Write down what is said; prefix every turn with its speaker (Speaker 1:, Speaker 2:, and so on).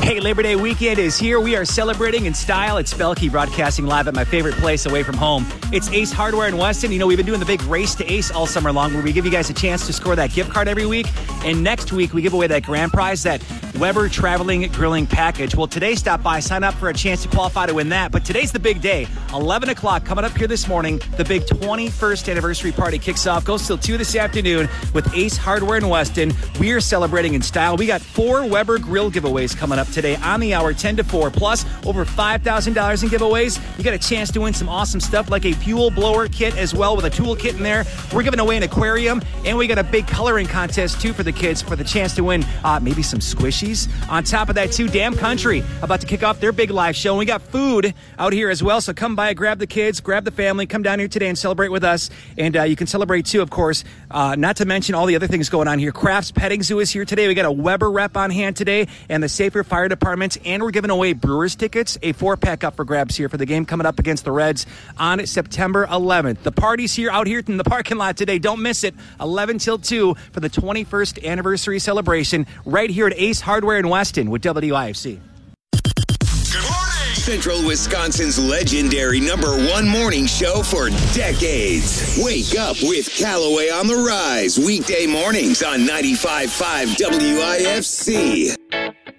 Speaker 1: Hey, Labor Day weekend is here. We are celebrating in style. It's Spelke broadcasting live at my favorite place away from home. It's Ace Hardware in Weston. You know, we've been doing the big Race to Ace all summer long where we give you guys a chance to score that gift card every week. And next week, we give away that grand prize, that Weber Traveling Grilling Package. Well, today, stop by, sign up for a chance to qualify to win that. But today's the big day. 11 o'clock coming up here this morning. The big 21st anniversary party kicks off. Goes till 2 this afternoon with Ace Hardware in Weston. We are celebrating in style. We got 4 Weber grill giveaways coming up today on the hour, 10 to 4. Plus, over $5,000 in giveaways. You got a chance to win some awesome stuff like a fuel blower kit as well with a tool kit in there. We're giving away an aquarium. And we got a big coloring contest, too, for the kids for the chance to win maybe some squishies. On top of that, too, Damn Country about to kick off their big live show. And we got food out here as well. So come by, grab the kids, grab the family, come down here today and celebrate with us. And you can celebrate, too, of course, not to mention all the other things going on here. Crafts Petting Zoo is here today. We got a Weber rep on hand today and the Safer Fire Department. And we're giving away Brewers tickets, a 4-pack up for grabs here for the game coming up against the Reds on September 11th. The party's here out here in the parking lot today. Don't miss it. 11 till 2 for the 21st anniversary celebration right here at Ace Hardware in Weston with WIFC.
Speaker 2: Good morning! Central Wisconsin's legendary #1 morning show for decades. Wake up with Callaway on the Rise. Weekday mornings on 95.5 WIFC.